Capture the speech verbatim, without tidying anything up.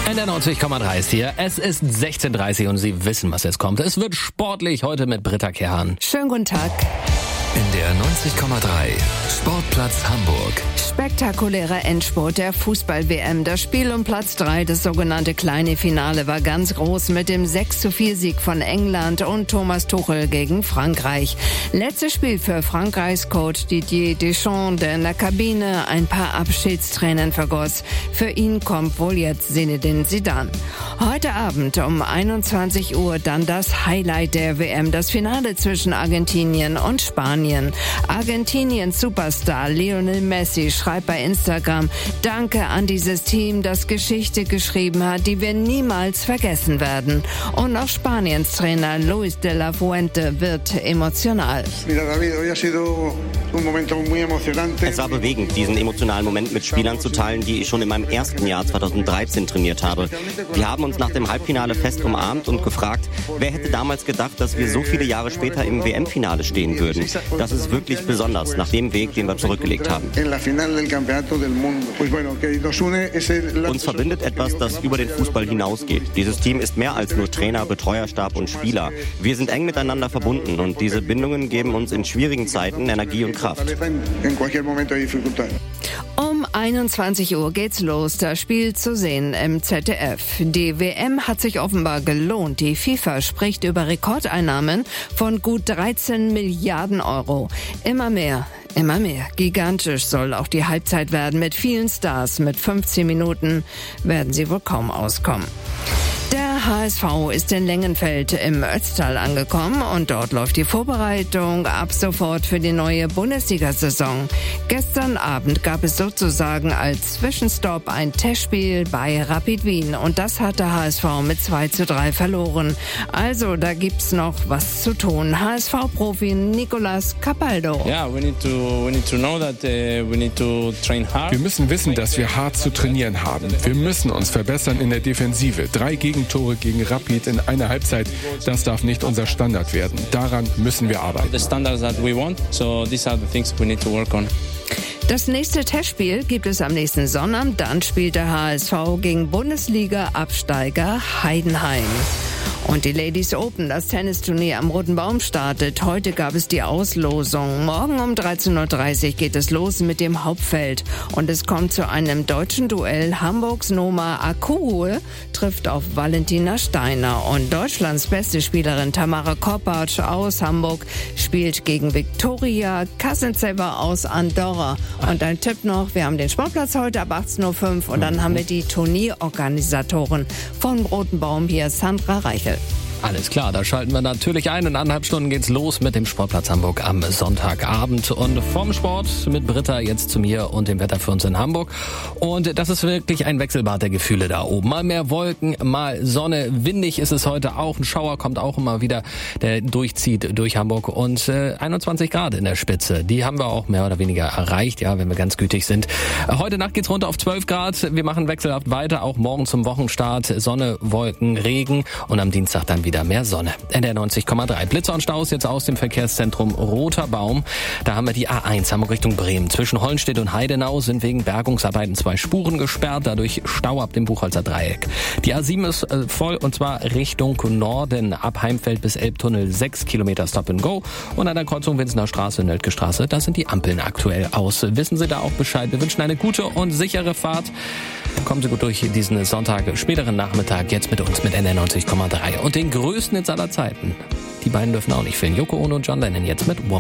N D R neunzig Komma drei ist hier. Es ist sechzehn Uhr dreißig und Sie wissen, was jetzt kommt. Es wird sportlich heute mit Britta Kehan. Schönen guten Tag. N D R neunzig Komma drei, Sportplatz Hamburg. Spektakulärer Endspurt der Fußball-W M. Das Spiel um Platz drei, das sogenannte kleine Finale, war ganz groß mit dem sechs zu vier Sieg von England und Thomas Tuchel gegen Frankreich. Letztes Spiel für Frankreichs Coach Didier Deschamps, der in der Kabine ein paar Abschiedstränen vergoss. Für ihn kommt wohl jetzt Zinedine Zidane. Heute Abend um einundzwanzig Uhr dann das Highlight der W M, das Finale zwischen Argentinien und Spanien. Argentiniens Superstar Lionel Messi schreibt bei Instagram: Danke an dieses Team, das Geschichte geschrieben hat, die wir niemals vergessen werden. Und auch Spaniens Trainer Luis de la Fuente wird emotional. Es war bewegend, diesen emotionalen Moment mit Spielern zu teilen, die ich schon in meinem ersten Jahr zweitausenddreizehn trainiert habe. Wir haben uns nach dem Halbfinale fest umarmt und gefragt, wer hätte damals gedacht, dass wir so viele Jahre später im W M-Finale stehen würden. Das ist wirklich besonders, nach dem Weg, den wir zurückgelegt haben. Uns verbindet etwas, das über den Fußball hinausgeht. Dieses Team ist mehr als nur Trainer, Betreuerstab und Spieler. Wir sind eng miteinander verbunden und diese Bindungen geben uns in schwierigen Zeiten Energie und Kraft. Um einundzwanzig Uhr geht's los, das Spiel zu sehen im Z D F. Die W M hat sich offenbar gelohnt. Die FIFA spricht über Rekordeinnahmen von gut dreizehn Milliarden Euro. Immer mehr. Immer mehr. Gigantisch soll auch die Halbzeit werden mit vielen Stars. Mit fünfzehn Minuten werden sie wohl kaum auskommen. Der H S V ist in Lengenfeld im Ötztal angekommen und dort läuft die Vorbereitung ab sofort für die neue Bundesliga-Saison. Gestern Abend gab es sozusagen als Zwischenstopp ein Testspiel bei Rapid Wien und das hat der H S V mit zwei zu drei verloren. Also da gibt's noch was zu tun. H S V-Profi Nicolas Capaldo. Yeah, we need to, we need to know that uh, we need to train hard. Wir müssen wissen, dass wir hart zu trainieren haben. Wir müssen uns verbessern in der Defensive. Drei Gegentore gegen Rapid in einer Halbzeit, das darf nicht unser Standard werden. Daran müssen wir arbeiten. The standards that we want, so these are the things we need to work on. Das nächste Testspiel gibt es am nächsten Sonnabend. Dann spielt der H S V gegen Bundesliga-Absteiger Heidenheim. Und die Ladies Open, das Tennisturnier am Roten Baum, startet. Heute gab es die Auslosung. Morgen um dreizehn Uhr dreißig geht es los mit dem Hauptfeld. Und es kommt zu einem deutschen Duell. Hamburgs Noma Akue trifft auf Valentina Steiner. Und Deutschlands beste Spielerin Tamara Korpatsch aus Hamburg spielt gegen Viktoria Kasentseva aus Andorra. Und ein Tipp noch, wir haben den Sportplatz heute ab achtzehn Uhr fünf und dann haben wir die Turnierorganisatoren vom Roten Baum hier, Sandra Reichel. Alles klar, da schalten wir natürlich ein. In anderthalb Stunden geht's los mit dem Sportplatz Hamburg am Sonntagabend. Und vom Sport mit Britta jetzt zu mir und dem Wetter für uns in Hamburg. Und das ist wirklich ein Wechselbad der Gefühle da oben. Mal mehr Wolken, mal Sonne. Windig ist es heute auch. Ein Schauer kommt auch immer wieder, der durchzieht durch Hamburg. Und äh, einundzwanzig Grad in der Spitze. Die haben wir auch mehr oder weniger erreicht, ja, wenn wir ganz gütig sind. Heute Nacht geht's runter auf zwölf Grad. Wir machen wechselhaft weiter, auch morgen zum Wochenstart. Sonne, Wolken, Regen und am Dienstag dann wieder mehr Sonne. N D R neunzig Komma drei. Blitzer und Staus jetzt aus dem Verkehrszentrum Roter Baum. Da haben wir die A eins Hamburg Richtung Bremen. Zwischen Hollenstedt und Heidenau sind wegen Bergungsarbeiten zwei Spuren gesperrt. Dadurch Stau ab dem Buchholzer Dreieck. Die A sieben ist äh, voll und zwar Richtung Norden. Ab Heimfeld bis Elbtunnel sechs Kilometer Stop and Go. Und an der Kreuzung Winsener Straße, Nöldke Straße, da sind die Ampeln aktuell aus. Wissen Sie da auch Bescheid? Wir wünschen eine gute und sichere Fahrt. Kommen Sie gut durch diesen Sonntag, späteren Nachmittag, jetzt mit uns mit N D R neunzig Komma drei. Und den größten Hits aller Zeiten. Die beiden dürfen auch nicht fehlen. Yoko Ono und John Lennon jetzt mit Woman.